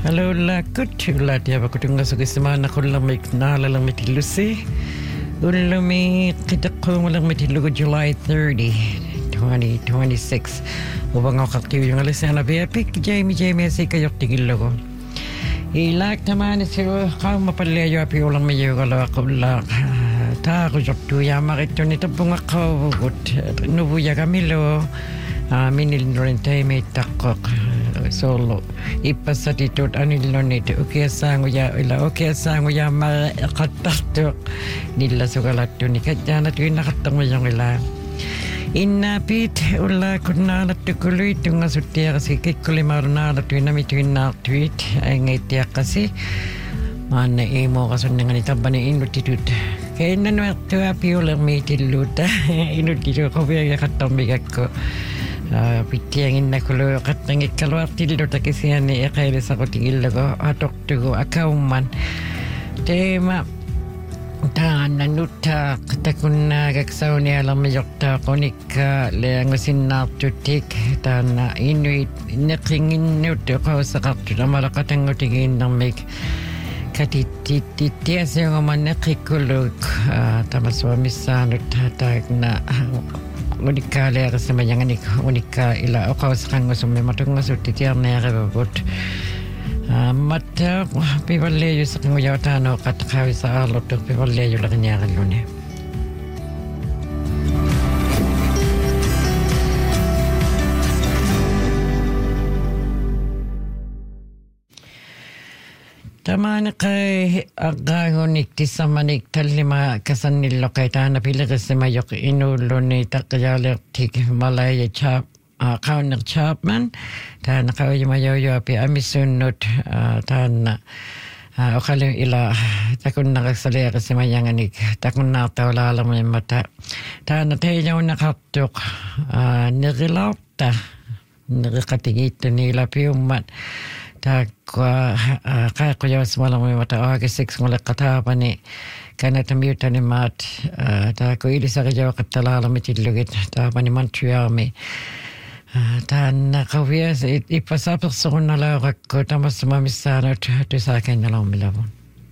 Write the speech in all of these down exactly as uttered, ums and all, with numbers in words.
Hello la kutula dia ba kutunga sa kismana kullang may knala lang may tilusi. Ulo may kitakong lang may tilugo July thirtieth, twenty twenty-six. Ubang ako kaktiyo yung alisan na biyapik, Jamie Jamie si kayok tigilo ko. Ilak naman siya kang mapalayo api ulang may yung alawa ko lang. Ta ako jok tuya makito nito pong ako gut. Nubuya kami lo. Minil rin tayo may takok. Solo ipasatitut anilonit okay sangu ya ila okay sangu ya makatatok nila sugalatto ni kadana tu nakatang yung ila inapit ula kunna natukuloy tunga sutia kasi kikulimar na tu na mitwin tweet ay ngaitia kasi mana imo kasun dengan itabani inutitut kaya nanu tu api ulang mitiluta inutitu ko biya katambigak ko Pitiangin na kulo katang ikalawar tilo ta kisihan ni ekaire sa ko tigil ko atok tugo akauman tema ta nanuta katakun na gaksaw ni alam yokta konika le ngusin na tutik ta na inuit nakingin nuto ko sa kapto na malakatang utingin ng make katititias yung man nakikulog tamaswamisanot hatag na unika lera sa mayangan ik unika ila okaw sa kang gusto may matong masutitir na rebabot mata pipaleyo sa kang uyawtano katakawi sa alot pipaleyo lang niya kalune Tamana kay agahonik ti samanik talima kasanilo kay tana pilagas na mayok inulo ni takayalek tik malaya chap kauner chapman tana kaway mayoyo api amisunot tana okalim ila takun nakasalera sa mayanganik takun natawala alam mo mata tana tayo nakatok nililauta nilikatigito nila piyumat Takwa kaya ko yung semalam may mata August sixth mula kata pa ni kana tamuta ni mat ta ko ili sa kajaw katalala mi tilugit ta pa ni Montreal mi ta nakawia ipasapok sa kuna la ko tamas mamisana to sa akin na lang milabon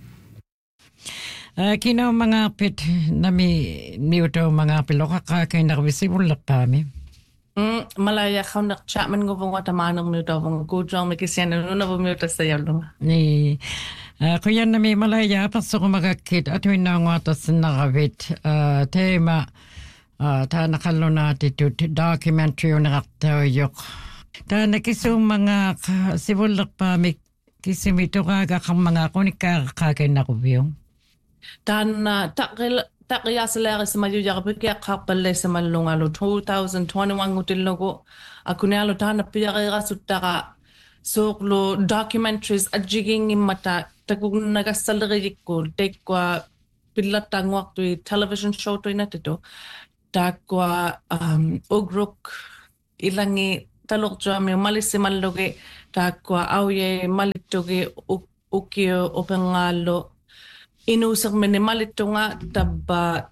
kino mga pit na mi niuto mga piloka kakay nakabisibul pa mi Mm, malaya kau nak chat man ngobong wata manong nuda bong kujang mikisian nuna bong nuda sayalong. Ni, kuya na may malaya pasok magakit at may nangwata sa nakabit tema ta nakalo na attitude documentary yung nakatawayok. Ta nakisong mga sibulak pa may kisimito kaga kang mga kunika kakay nakubiyong. Ta na takil Tak kaya sila sa mayo ya kapag kapal sa malungalo twenty twenty-one ngutil ko ako na lo tan piya kaya sutaka soklo documentaries ajiging mata tagug nagasalri ko take kwa pilatang waktu television show to inatito takwa um ogrok ilangi talok jami malisi malloge takwa awye malitoge ukio opengalo Inusag minimalit ito nga taba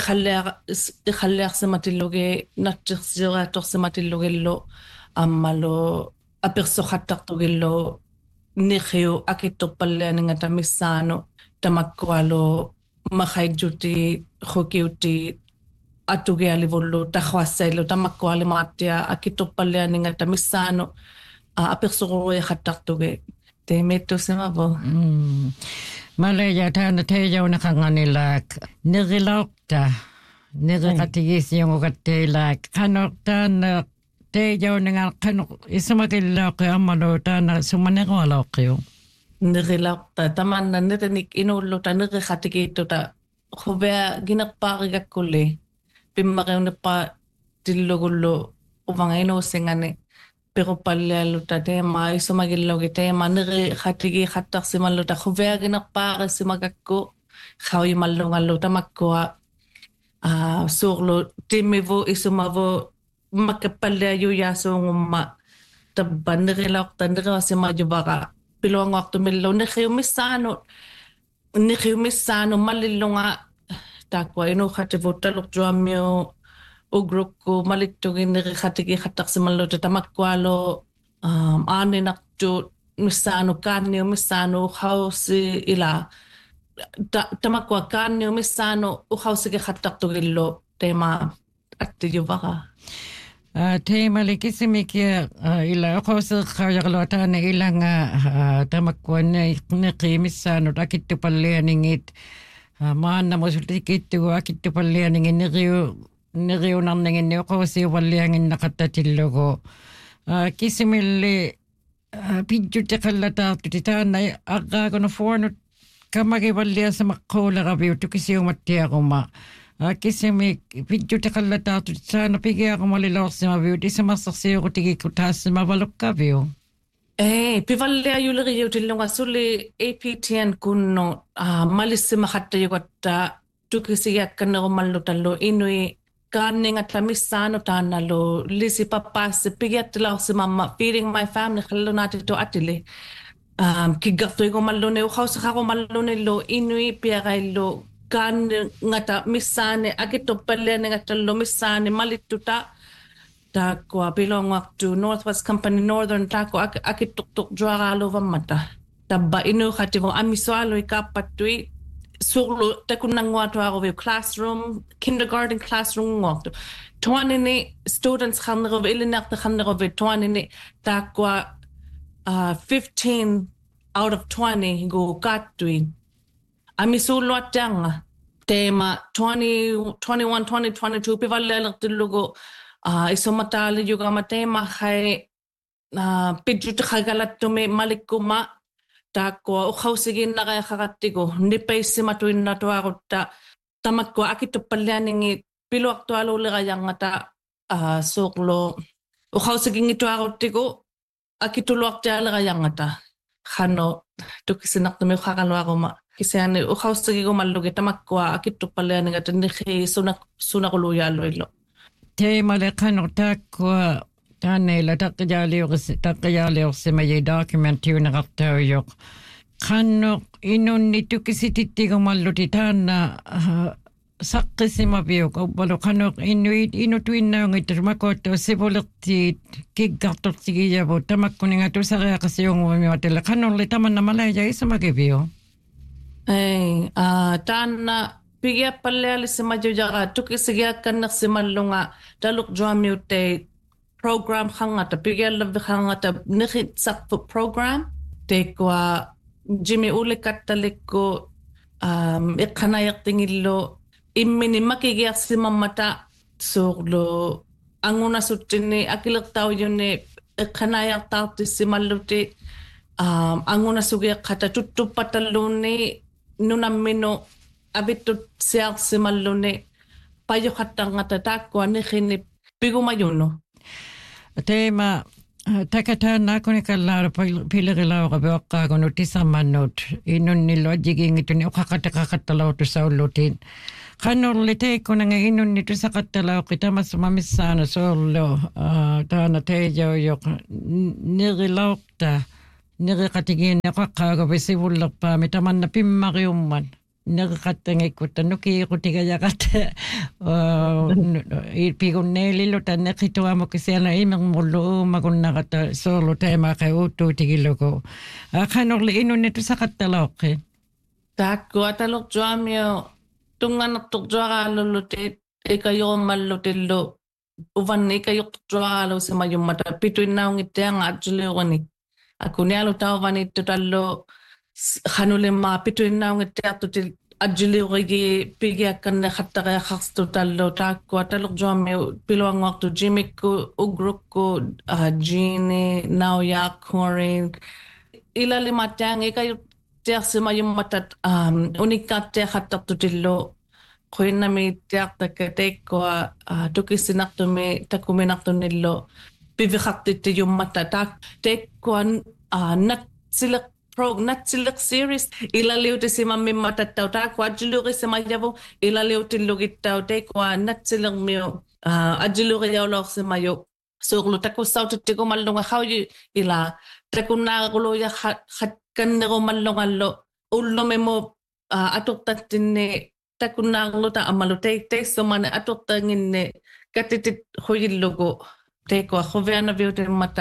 ikhaler sa matilugi natsiratok sa matilugi lo amalo apersohatak to gilo nikhiyo akito pala nga tamisano tamakwalo makayjuti hokiuti atugi alivolo takhwaselo tamakwali matia akito pala nga tamisano apersohatak hatak to ge temeto simabo mm. Malaya tana tayo nakanganilak nililokta nilikatigis yung ukatilak kanok tana tayo nga kanok isumakilok yung malota na sumanigolok yung nililokta taman na nirinig inulo ta nilikatigito ta kubaya ginakpakigak kuli pimakyaw na pa tilugulo upang inusingan pero pala luta tema iso magilog tema nire khatigi khatak si maluta khuvea ginak para si magakko khawi malunga luta makwa ah surlo timevo iso mavo makapala yu yaso ngumma taban nire lok tandre si majubaka pilong waktu milo ne khiumisano ne khiumisano malilunga takwa ino khativo talok juamyo ugrok ko malitugin nire khatigi khatak si maluta tamakwalo um ane nakjo missano kanni missano hausi ila tamakwa kanni missano uhausi ke khattaqtugillo tema attijuvara teema likisimikia ila oqosi qajarluataana ilanga tamakkuanne neqimissaanut akittupallianingit maanna musultikittugu akittupallianingin neriu neriunarninginni oqosiuvallianginnaqattatillugu kisimilli pidjutiqallataartuti taanna aqaagunu fuanut kamagivalliasamaqqуулeraviu tukisiumattiaquma kisimi pidjutiqallataartuti taanna pigiaqumaliloorsimaviu isamassarsiurutigikku taassimavalukkaviu Eh, pivallia yuliriu tillunga suli A P T N kunno malissima hattayugatta tukisiakkanerumallutallu inui kaanninga tamissaano taannallu lisi pappaassi pigiattilausimamma feeding my family khallunatito atili um kiggartuigumalluni ukhausakarumallunillu inui piagaillu kaanningata missaane akittoppallianningatallu missaane malittuta Takwa belong to Northwest Company Northern Tako akituktuk juara vammata. Tabba inu khativo amiswalo ikapatui sulu takunangwa to classroom kindergarten classroom ngokto. Twanini students khanrov ilinak ta khanrov twanini takwa uh fifteen out of twenty go katui. Amisulu atanga tema twenty twenty-one twenty twenty-two pivalel tilugo Uh, isomatali juga matema hai uh, pidjut khagalattume malikuma takwa ukhausigin na kaya kakatigo nipaisi matuin na tuarutta tamakwa akituppallianingi pilu aktualu ligayangata uh, suklo ukhausigin ituaruttigo akitulu aktualigayangata khano tukisinaktume khagaluaruma kisani ukhausigigo mallugi tamakwa akituppallianingata nikhi sunak sunakuluyaluillo teema leqanertaakua taanneila taqqijaliuqis taqqijaliuqsimayi documenttiunaqartaujoq qannoq inunni tukisitittigummalluti taanna saqqisimaviuq uppalu qannoq inuit inutuinnaungit makoottu sivulertiit kiggartortigiyavu tamakkuninga tusariaqasiungumimatilla qannorli tamanna malaja isamakiviu ei a taanna Pigia palleali simajujaga tukisigia kannak simallunga taluk juamiute program hangata pigia lavi hangata nihit sakfu program tekwa Jimmy ulikattalikko um iqanayak tingillo immini makigia simamata surlo anguna suttini akilaqtaw yunne iqanayak tawti simalluti um anguna sugia qata tuttupatalluni nunammino abitut siak simallune payo khattangata takwa nikhini pigumayuno teema takataana kunikallaa pilerilauqa beoqqaagunu tisammannut inunnillo ajigingituni uqaqataqaqattalautu saullutin qannorli teikkunanga inunni tusaqattalauqi tamasmamissaana soorlo taana teejaujoq nirilauqta niriqatigiinni qaqqaaga besivullerpaami tamanna pimmariumman Nagkatangikutta nukiikutigayakat ipigunneelillu tanneqituamo kisiana imengmullu magunnaqata soorlu teemaaqe uuttuutigilugu aqanorli inunnitu saqattaloqqi taakku atalorjuamio tunganertorjuaraalullutit ikajormallutillu uvanni ikajortorjuaraalu simajummata pituinnaungittianga atjuliurani akunialu tauvaniittutallu Hanulema pituinnaungittiartutil ajiliurigi pigiakkanne khattaqea kharstutallu taakku atalorjuami piluanguartu jimikku ugrukku Jeannie Nauya Corin ilalimatang ikayuttiarsimayummatat unikkaattia khattartutillu quinnami tiartakkateikkoa tukisinartumi takuminartunillu pivikhartittiyummata taak teikkuan nat silaq Prog natsilik series ilaliuti simammi matattau ta kwajluri simayavu ilaliuti lugittau te kwa natsilik mio ajluri yaulor simayo suglu takusautittigu mallunga hauji ila takunnaagulu ya khatkanneru mallungallo ullumemo aturtattinne takunnaagulu ta amalu te te somane aturtanginne katitit huyillugu te kwa khuveana viuti mata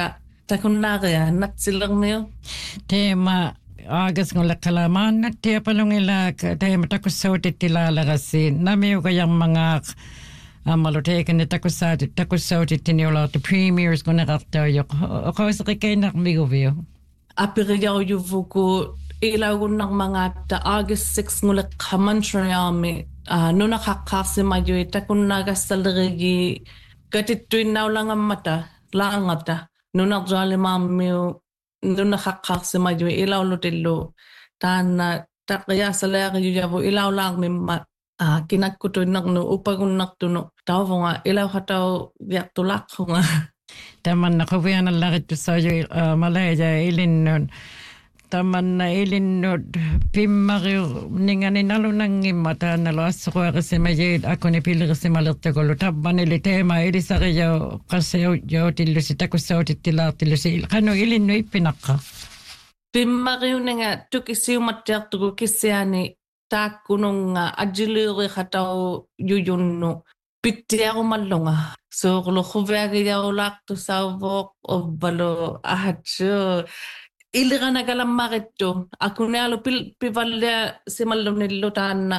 takunnaria natsillermiu Teema August ngulla kalamaan tia palungila teema takussautettilaalagassi namiuka yang mga amalu teikenne takussauti takussautettini olaatu premiers kuneqartaujok oqausaqikainnarmiguvio apiriaujuvuku ilaugunnarmangaata August sixth ngulle qamantriaami nunaqqaqqaarsimajui takunnaagassallerigi katittuinnaulangammata laangata nunarjaalimaammiu nunaqqaqqaarsimajui ilaulutillu taanna taqiyaasaleariujavu ilaulaarmimma kinakkutuinnernu upagunnartunu tauvunga ilauhatau viartulaqqunga tamanna quvianallarittussaju Malaysia ilinnun tamanna ilinnut pimmariu ningani nalunangimma taannalo assuquarissimajit akuni pilirisimalertakollu tabbanili teema ilisariyo qassajautillusi takussautettilaartillusi qanu ilinnu ippinaqqa pimmariunanga tukisiumattiartuku kissiani taakkununga ajiliuriqatau yuyunnu pittiarumallunga soorlu quviagiyaulaartusauvoq obbalu ahatsu iliranagalamarittu akunealu pivallia simallunillu taanna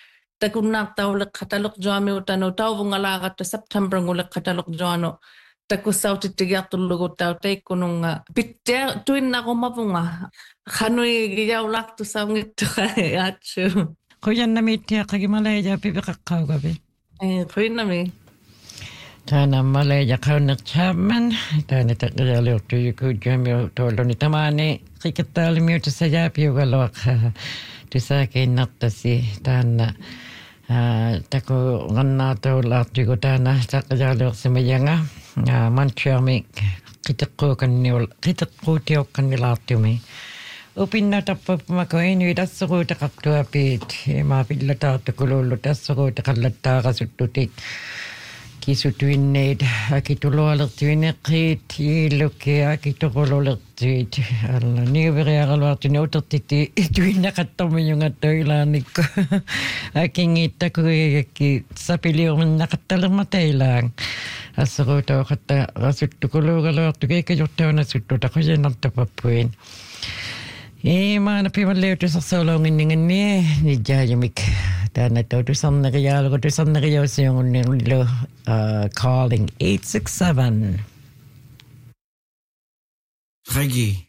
takunnaartauleqqataluqjuamiutanu tauvungalaaqatta September nguleqqataluqjuanu takussautittigiartullugu tau teikkununga pittia tuinnarumavunga qanui giyaulaartusaungittuqa aatsu quyannamittiaqqagi Malaysia pipiqaqqaugavi eh quinnami Tana Malaysia kaunnerchaamman taana taqialiortuyukuujjuamiu tuolluni tamaani qikittaalimiutasajaapiugaloaq tusaakiinnartasi taana taku qannaatuulaartugu taana taqialiorsimayanga manchiami qiteqquukanniul qiteqquutiuqqannilaartumi upinna tappapmako inu tassuruutaqartuapiit ima pillataartukulullu tassuruutaqallattaaqasuttutik kisutuinneet akituloalertuineqqiit iilluki akituqululertuit alla niuveriaqaluartuni utertitti tuinnaqattormiungattuilaanikku akingiittakuigakki sapiliuminnaqattalermatailaang asseruutauqatta rasuttukuluugaluartu keikajortaunasuttu taquyinartapappuin Imaana pimalliutusarsuulunginninganni nijjaajumik taana tautusarneriaalugu tusarneriausiungunnillu calling eight six seven Reggae